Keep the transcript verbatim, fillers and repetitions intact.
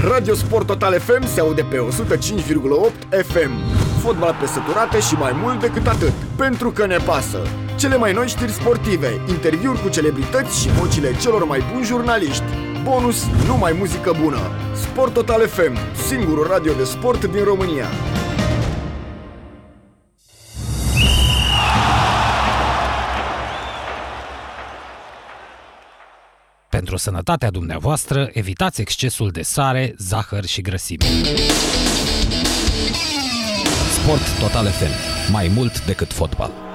Radio Sport Total F M se aude pe o sută cinci virgulă opt F M. Fotbal pe săturate și mai mult decât atât, pentru că ne pasă. Cele mai noi știri sportive, interviuri cu celebrități și vocile celor mai buni jurnaliști. Bonus, numai muzică bună. Sport Total F M, singurul radio de sport din România. Pentru sănătatea dumneavoastră, evitați excesul de sare, zahăr și grăsimi. Sport Total F M. Mai mult decât fotbal.